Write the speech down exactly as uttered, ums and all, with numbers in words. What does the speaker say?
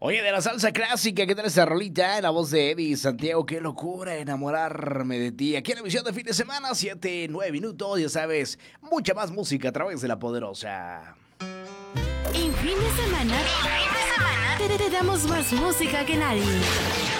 Oye, de la salsa clásica, ¿qué tal esa rolita? En la voz de Eddie Santiago, qué locura enamorarme de ti. Aquí en la emisión de fin de semana, siete, nueve minutos, ya sabes, mucha más música a través de La Poderosa. En fin de semana, fin de semana te, te damos más música que nadie.